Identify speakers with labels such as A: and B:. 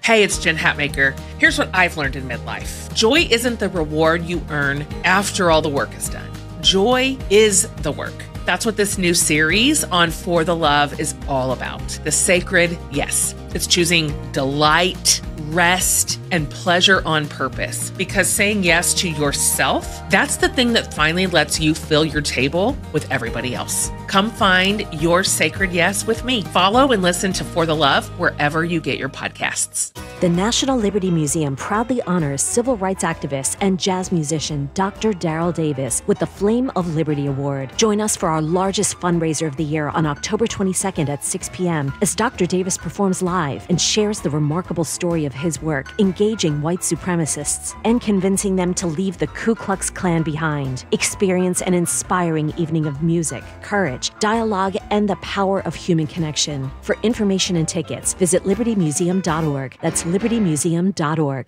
A: Hey, it's Jen Hatmaker. Here's what I've learned in midlife. Joy isn't the reward you earn after all the work is done. Joy is the work. That's what this new series on For the Love is all about. The sacred yes. It's choosing delight, rest, and pleasure on purpose. Because saying yes to yourself, that's the thing that finally lets you fill your table with everybody else. Come find your sacred yes with me. Follow and listen to For the Love wherever you get your podcasts.
B: The National Liberty Museum proudly honors civil rights activist and jazz musician Dr. Daryl Davis with the Flame of Liberty Award. Join us for our largest fundraiser of the year on October 22nd at 6 p.m. as Dr. Davis performs live and shares the remarkable story of his work engaging white supremacists and convincing them to leave the Ku Klux Klan behind. Experience an inspiring evening of music, courage, dialogue, and the power of human connection. For information and tickets, visit libertymuseum.org. That's libertymuseum.org.